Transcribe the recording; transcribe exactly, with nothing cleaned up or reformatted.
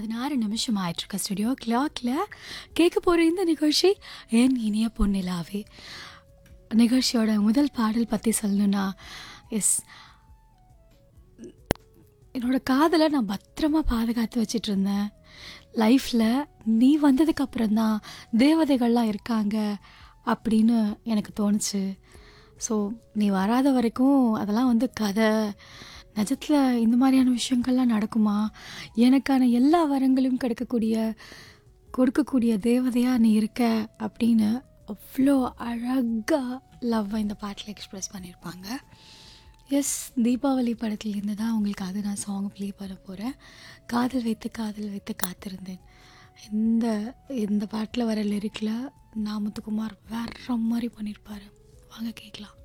பதினாறு நிமிஷம் ஆயிட்டுருக்க ஸ்டுடியோ கிளாக்ல கேட்க போகிற இந்த நிகழ்ச்சி என் இனிய பொன்னிலாவே. நிகழ்ச்சியோட முதல் பாடல் பற்றி சொல்லணுன்னா, எஸ், என்னோடய காதலை நான் பத்திரமா பாதுகாத்து வச்சிட்டு இருந்தேன். லைஃப்பில் நீ வந்ததுக்கப்புறம் தான் தேவதைகள்லாம் இருக்காங்க அப்படின்னு எனக்கு தோணுச்சு. ஸோ நீ வராத வரைக்கும் அதெல்லாம் வந்து கதை. நிஜத்தில் இந்த மாதிரியான விஷயங்கள்லாம் நடக்குமா? எனக்கான எல்லா வரங்களும் கிடைக்கக்கூடிய கொடுக்கக்கூடிய தேவதையாக நீ இருக்க அப்படின்னு அவ்வளோ அழகாக லவ்வை இந்த பாட்டில் எக்ஸ்ப்ரெஸ் பண்ணியிருப்பாங்க. எஸ், தீபாவளி படத்துலேருந்து தான் உங்களுக்கு அது நான் சாங் ப்ளே பண்ண போகிறேன். காதல் வைத்து காதல் வைத்து காத்திருந்தேன். இந்த இந்த பாட்டில் வர லிரிக்கில் நான் முத்துக்குமார் வேற மாதிரி பண்ணியிருப்பாரு. வாங்க கேட்கலாம்.